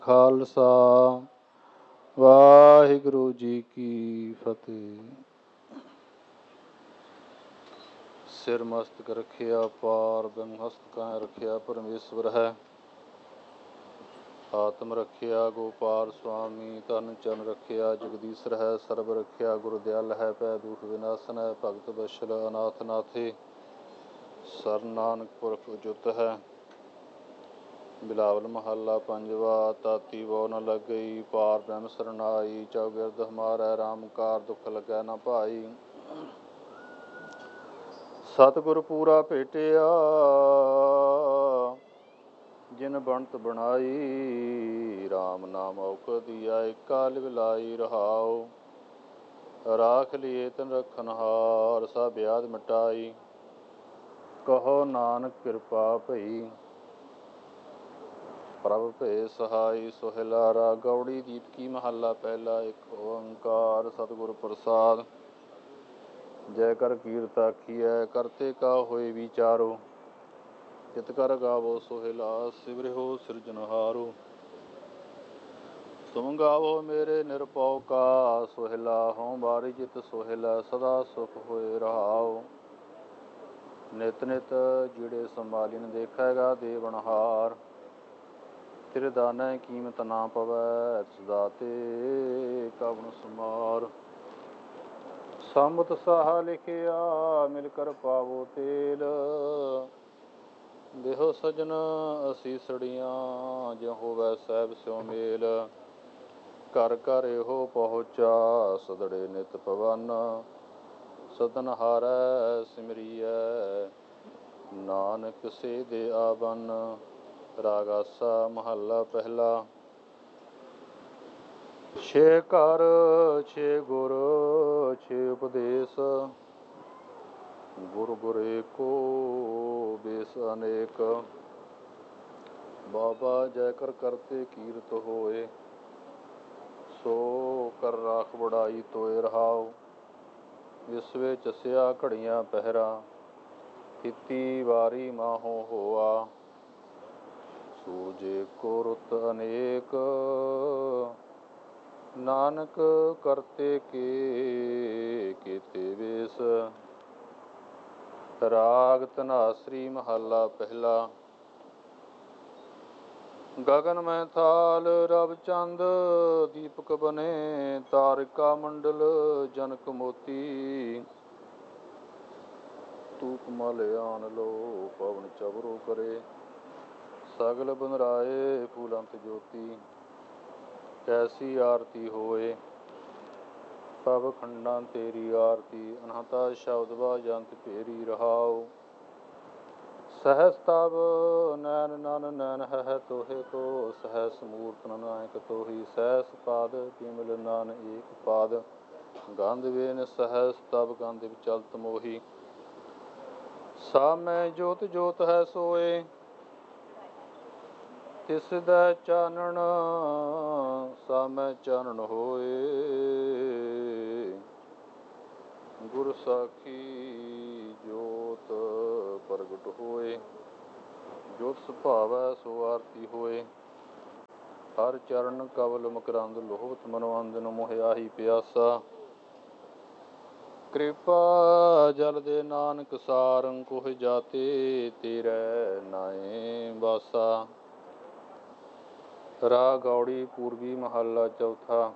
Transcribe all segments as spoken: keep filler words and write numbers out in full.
ਖਾਲਸਾ ਵਾਹਿਗੁਰੂ ਜੀ ਕੀ ਫਤਿਹ। ਸਿਰ ਮਸਤਕ ਰੱਖਿਆ ਪਾਰ ਬ੍ਰਹਮ ਹਸਤਕਾਂ ਰੱਖਿਆ ਪਰਮੇਸ਼ਵਰ ਹੈ। ਆਤਮ ਰੱਖਿਆ ਗੋਪਾਲ ਸੁਆਮੀ, ਤਨ ਚਰਨ ਰੱਖਿਆ ਜਗਦੀਸ਼ਰ ਹੈ। ਸਰਬ ਰੱਖਿਆ ਗੁਰ ਦਿਆਲ ਹੈ, ਪੈ ਦੁਖ ਵਿਨਾਸ਼ਨ ਹੈ। ਭਗਤ ਬਸ਼ਲ ਅਨਾਥ ਨਾਥੇ, ਸਰ ਨਾਨਕ ਪੁਰਖ ਉਜੁਤ ਹੈ। ਬਿਲਾਵਲ ਮਹੱਲਾ ਪੰਜਵਾ। ਤਾਤੀ ਵੋ ਨ ਲੱਗਈ, ਪਾਰ ਬ੍ਰਹਮ ਸਰਨਾਈ। ਚੌਗਿਰਦ ਹਮਾਰੈ ਰਾਮ ਕਾਰ, ਦੁਖ ਲੱਗੈ ਨ ਭਾਈ। ਸਤਿਗੁਰ ਪੂਰਾ ਭੇਟਿਆ, ਜਿਨ ਬਣਤ ਬਣਾਈ। ਰਾਮ ਨਾਮ ਔਖਦ ਦੀਆ, ਏਕਾ ਲਿਵ ਲਾਈ। ਰਹਾਉ ਰਾਖ ਲਿਏ ਤਿਨ ਰਖਨਹਾਰ, ਸਭ ਬਿਆਦ ਮਿਟਾਈ। ਕਹੋ ਨਾਨਕ ਕਿਰਪਾ ਭਈ, ਪ੍ਰਭ ਭੇ ਸਹਾਈ। ਸੋਹਿਲਾਰਾ ਗੌੜੀ ਦੀਪਕੀ ਮਹੱਲਾ ਪਹਿਲਾ। ਇੱਕ ਓੰਕਾਰ ਸਤਿਗੁਰ ਪ੍ਰਸਾਦ। ਜੈ ਕਰ ਕੀਰਤ ਆਖੀਐ, ਕਰਤੇ ਕਾ ਹੋਏ ਵਿਚਾਰੋ। ਚਿਤ ਕਰ ਗਾਵੋ ਸੋਹਿਲਾ, ਸਿਵਰਿਓ ਸਿਰਜਨਹਾਰੋ। ਤੁਮ ਗਾਵੋ ਮੇਰੇ ਨਿਰਭਉ ਕਾ, ਸੋਹਿਲਾ ਹਉ ਬਾਰੀ ਜਿਤ ਸੋਹਿਲਾ। ਸਦਾ ਸੁਖ ਹੋਏ ਰਹਾਉ, ਨਿਤ ਨਿਤ ਜਿਹੜੇ ਸੰਭਾਲਿਨ ਦੇਖੇਗਾ ਦੇਵਨਹਾਰ। ਤੇਰੇ ਦਾਨੈ ਕੀਮਤ ਨਾ ਪਵੈ, ਤਿਸ ਦਾਤੇ ਕਵਣ ਸੁਮਾਰ। ਸੰਮਤ ਸਾਹਾ ਲਿਖਿਆ, ਮਿਲ ਕਰ ਪਾਵੋ ਤੇਲ। ਦੇਹੋ ਸਜਨ ਅਸੀਸੜੀਆਂ, ਜਿਉ ਹੋਵੈ ਸਹਿਬ ਸਿਉ ਮੇਲ। ਘਰ ਘਰ ਇਹੋ ਪਹੁੰਚਾ, ਸਦੜੇ ਨਿਤ ਪਵਨ। ਸਦਨ ਹਾਰੈ ਸਿਮਰੀਐ, ਨਾਨਕ ਸੇ ਦੇ ਆਵਨ। ਰਾਗ ਆਸਾ ਮਹੱਲਾ ਪਹਿਲਾ। ਛੇ ਘਰ ਛੇ ਗੁਰ ਛੇ ਉਪਦੇਸ, ਗੁਰ ਗੁਰ ਏਕੋ ਬੇਸ ਅਨੇਕ। ਬਾਬਾ ਜੈ ਕਰ ਕਰਤੇ ਕੀਰਤ ਹੋਏ, ਸੋ ਕਰ ਰਾਖ ਬੜਾਈ ਤੋਏ। ਰਹਾਉ ਵਿਸਵੇ ਚਸਿਆ ਘੜੀਆਂ ਪਹਿਰਾ, ਕੀਤੀ ਵਾਰੀ ਮਾਹੋ ਹੋਆ। ਸੂਰਜ ਏਕੋ ਰੁੱਤ ਅਨੇਕ, ਨਾਨਕ ਕਰਤੇ ਕੇ ਕੀਤੇ ਵੇਸ। ਰਾਗ ਧਨਾਸਰੀ ਮਹੱਲਾ ਪਹਿਲਾ। ਗਗਨ ਮੈਂ ਥਾਲ ਰਵ ਚੰਦ, ਦੀਪਕ ਬਨੇ ਤਾਰਿਕਾ ਮੰਡਲ। ਜਨਕ ਮੋਤੀ ਧੂਪ ਮਲ ਆਨ ਲੋ, ਪਵਨ ਚਵਰੋ ਕਰੇ। ਸਗਲ ਬਨ ਰਾਏ ਫੂਲੰਤ ਜੋਤੀ, ਕੈਸੀ ਆਰਤੀ ਹੋਏ। ਭਵ ਖੰਡਾਂ ਤੇਰੀ ਆਰਤੀ, ਅਨਹਤਾ ਸ਼ਬਦ ਬਾਜੰਤ ਭੇਰੀ। ਰਹਾਉ ਸਹਸ ਤਵ ਨੈਨ ਨਨ ਨੈਨ ਹੈ ਤੋਹੇ ਕੋ, ਸਹਸ ਮੂਰਤ ਨਾਨਕ ਤੋਹੀ। ਸਹਸ ਪਾਦ ਬਿਮਲ ਨਨ ਏਕ ਪਾਦ, ਗੰਧ ਵੇਨ ਸਹਸ ਤਵ ਗੰਧ ਚਲਤ ਮੋਹੀ। ਸਾਮੈ ਜੋਤ ਜੋਤ ਹੈ ਸੋਏ, ਤਿਸ ਦੈ ਚਾਨਣ ਸਾਮੈ ਚਾਨਣ ਹੋਏ। ਗੁਰ ਸਾਖੀ ਜੋਤ ਪ੍ਰਗਟ ਹੋਏ, ਜੋਤ ਸੁਭਾਵੈ ਸੋ ਆਰਤੀ ਹੋਏ। ਹਰ ਚਰਨ ਕਵਲ ਮਕਰੰਦ, ਲੋਭਤ ਮਨੋ ਅੰਜਨ ਮੋਹਿ ਆਹੀ ਪਿਆਸਾ। ਕਿਰਪਾ ਜਲ ਦੇ ਨਾਨਕ ਸਾਰੰ, ਕੋਹਿ ਜਾਤੇ ਤੇਰੈ ਨਾਏ ਬਾਸਾ। ਰਾਗ ਗੌੜੀ ਪੂਰਬੀ ਮਹੱਲਾ ਚੌਥਾ।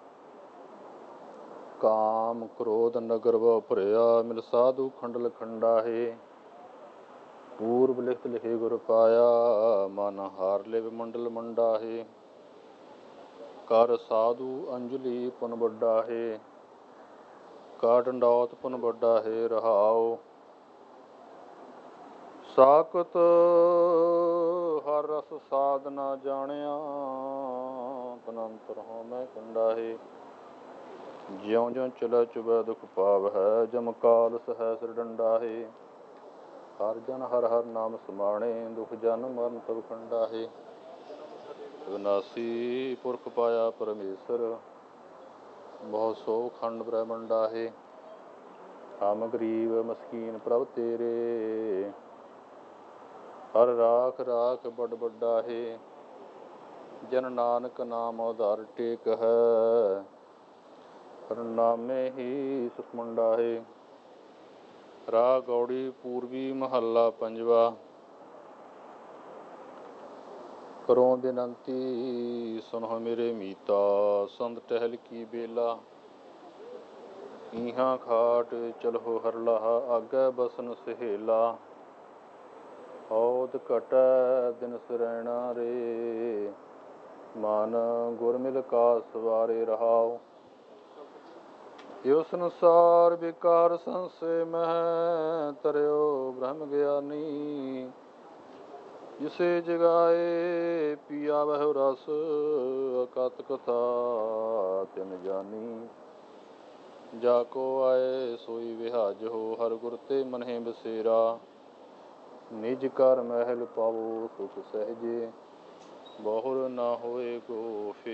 ਕਾਮ ਕ੍ਰੋਧ ਨਗਰ ਬਹੁ ਭਰਿਆ, ਮਿਲ ਸਾਧੂ ਖੰਡਲ ਖੰਡਾਹੇ। ਪੂਰਬ ਲਿਖਤ ਲਿਖੇ ਗੁਰ ਪਾਇਆ, ਮਨ ਹਾਰ ਲਿਵ ਮੰਡਲ ਮੰਡਾਹੇ। ਕਰ ਸਾਧੂ ਅੰਜਲੀ ਪੁਨ ਵੱਡਾਹੇ, ਕਾ ਡੰਡੌਤ ਪੁਨ ਵੱਡਾਹੇ। ਰਹਾਉ ਸਾਕਤ ਹਰ ਰਸ ਸਾਧ ਨਾ ਜਾਣਿਆ, ਤਨੰਤਰ ਹਉ ਮੈਂ ਕੰਡਾਹੇ। ਜਿਉ ਜਿਉ ਚਲੈ ਚੁਬੈ ਦੁਖ ਪਾਵਹਿ, ਜਮ ਕਾਲ ਸਹੈ ਸਿਰ ਡੰਡਾਹੇ। ਹਰ ਜਨ ਹਰ ਹਰ ਨਾਮ ਸਮਾਣੇ, ਦੁਖ ਜਨ ਮਰਨ ਤਬ ਕੰਡਾਹੇ। ਵਿਨਾਸੀ ਪੁਰਖ ਪਾਇਆ ਪਰਮੇਸ਼ਰ, ਬਹੁ ਸੋ ਖੰਡ ਬ੍ਰਹਮੰਡਾਹੇ। ਹਮ ਗਰੀਬ ਮਸਕੀਨ ਪ੍ਰਭ ਤੇਰੇ, ਹਰ ਰਾਖ ਰਾਖ ਬਡ ਵੱਡਾਹੇ। ਜਨ ਨਾਨਕ ਨਾਮ ਉਧਾਰ ਟੇਕ ਹੈ, ਹਰਨਾਮੇ ਹੀ ਸੁਖ ਮੰਡਾਹੇ। ਰਾਗ ਗੌੜੀ ਪੂਰਬੀ ਮਹੱਲਾ ਪੰਜਵਾ। ਕਰੋ ਬੇਨੰਤੀ ਸੁਣੋ ਮੇਰੇ ਮੀਤਾ, ਸੰਤ ਟਹਿਲ ਕੀ ਬੇਲਾ। ਈਹਾਂ ਖਾਟ ਚਲਹੁ ਹਰ ਲਾਹਾ, ਆਗੇ ਬਸਨ ਸਹੇਲਾ। ਔਦ ਘਟੈ ਦਿਨ ਸਰੈਣਾ ਰੇ, ਮਨ ਗੁਰ ਮਿਲ ਕਾ ਸਵਾਰੇ ਰਹਾਉ। ਜੋ ਸੰਸਾਰ ਵਿਕਾਰ ਸੰਸੇ ਮਹਿ, ਤਰਿਓ ਬ੍ਰਹਮ ਗਿਆਨੀ। ਜਿਸੇ ਜਗਾਏ ਪੀਆ ਬਹੁ ਰਸ, ਅਕਤ ਕਥਾ ਤਿਨ ਜਾਨੀ। ਜਾ ਕੋ ਆਏ ਸੋਈ ਵਿਹਾਜਹੁ, ਹਰ ਗੁਰ ਤੇ ਮਨਹਿ ਬਸੇਰਾ। ਨਿਜ ਘਰ ਮਹਿਲ ਪਾਵੋ ਸੁਖ ਸਹਿਜੇ, ਬਹੁਰ ਨਾ ਹੋਏ ਕੋ